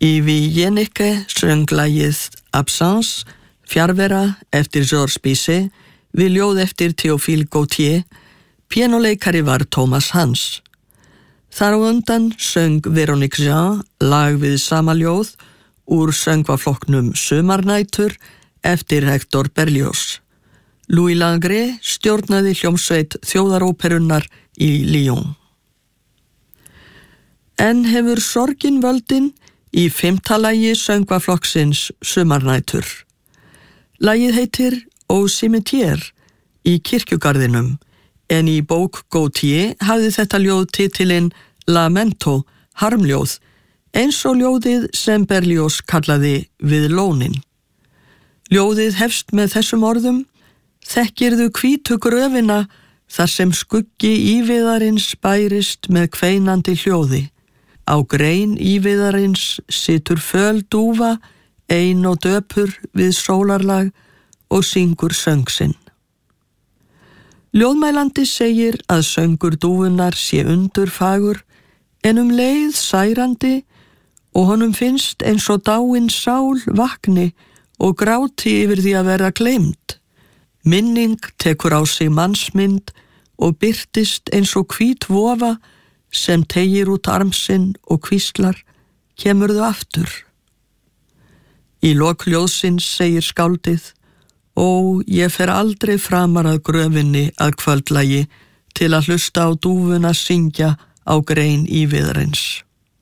Yvi Jenike söng lagið Absence, fjarvera eftir Georges Bizet, við ljóð eftir Théophile Gautier, píanóleikari var Thomas Hans. Þar á undan söng Véronique Jean lag við sama ljóð úr söngvaflokknum Sumarnætur eftir Hector Berlioz. Louis Langrée stjórnaði hljómsveit þjóðaróperunnar í Lyon. En hefur sorgin völdin í 5. lagi söngvaflokksins Sumarnætur. Lagið heitir Au cimetière í kirkjugarðinum, en í bók Gautier hafði þetta ljóð titilinn Lamento, harmljóð, eins og ljóðið sem Berlioz kallaði Við lónin. Ljóðið hefst með þessum orðum: Þekkirðu hvítu gröfina þar sem skuggi íviðarins bærist með kveinandi hljóði. Á grein íviðarins situr föl dúfa, ein og döpur við sólarlag og syngur söng sinn. Ljóðmælandi segir að söngur dúfunar sé undurfagur en leið særandi og honum finnst eins og dáin sál vakni og gráti yfir því að verða gleymd. Minning tekur á sig mannsmynd og birtist eins og hvít vofa sem teygir út armsinn og hvíslar, kemurðu aftur. Í lok ljóðsins segir skáldið: Ó, ég fer aldrei framar að gröfinni að kvöldlagi til að hlusta á dúfuna syngja á grein íviðarins.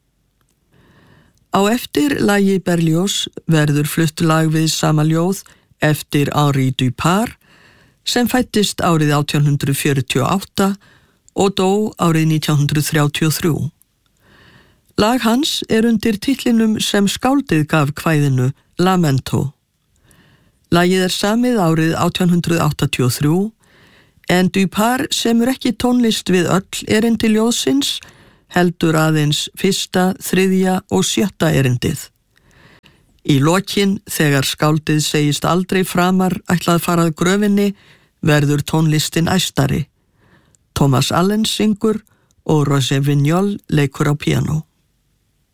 Á eftir lagi Berlioz verður flutt lag við sama ljóð eftir Henri Dupart sem fæddist árið 1848 og dó árið 1933. Lag hans undir titlinum sem skáldið gaf kvæðinu Lamento. Lagið samið árið 1883 en Dupart semur ekki tónlist við öll erindi ljóðsins, heldur aðeins 1., 3. og 7. erindið. Í lokin, þegar skáldið segist aldrei framar ætlað farað gröfinni, verður tónlistin æstari. Thomas Allen syngur og Roger Vignol leikur á píanó.